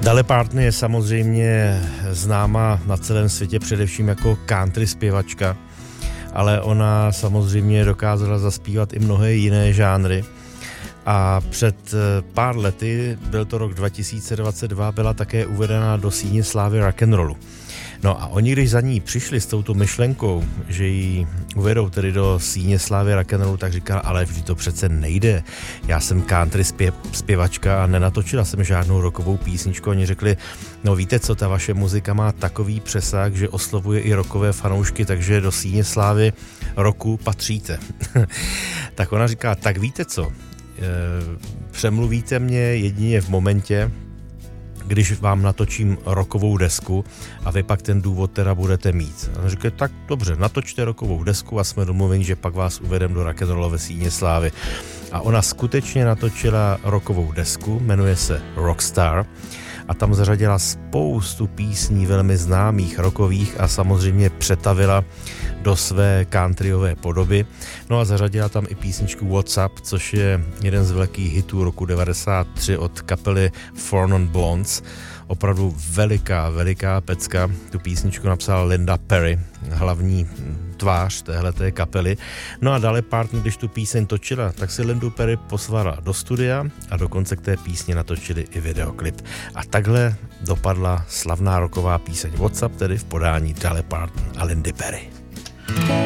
Dolly Parton je samozřejmě známá na celém světě především jako country zpěvačka, ale ona samozřejmě dokázala zaspívat i mnohé jiné žánry. A před pár lety, byl to rok 2022, byla také uvedena do síně slávy rock'n'rollu. No a oni, když za ní přišli s touto myšlenkou, že ji uvedou tedy do síně slávy rock'n'rollu, tak říkala, ale vždy to přece nejde. Já jsem country zpěvačka a nenatočila jsem žádnou rockovou písničku. Oni řekli, no víte co, ta vaše muzika má takový přesah, že oslovuje i rockové fanoušky, takže do síně slávy rocku patříte. Tak ona říká, tak víte co, přemluvíte mě jedině v momentě, když vám natočím rockovou desku a vy pak ten důvod teda budete mít. A on říká, tak dobře, natočte rockovou desku a jsme domluveni, že pak vás uvedem do rock'n'rollové síně slávy. A ona skutečně natočila rockovou desku, jmenuje se Rockstar a tam zařadila spoustu písní velmi známých rockových a samozřejmě přetavila do své countryové podoby. No a zařadila tam i písničku What's Up, což je jeden z velkých hitů roku 93 od kapely Four Non Blondes. Opravdu veliká pecka. Tu písničku napsala Linda Perry, hlavní tvář téhleté kapely. No a Dolly Parton, když tu píseň točila, tak si Lindu Perry pozvala do studia a dokonce k té písni natočili i videoklip. A takhle dopadla slavná rocková píseň What's Up, tedy v podání Dolly Parton a Lindy Perry.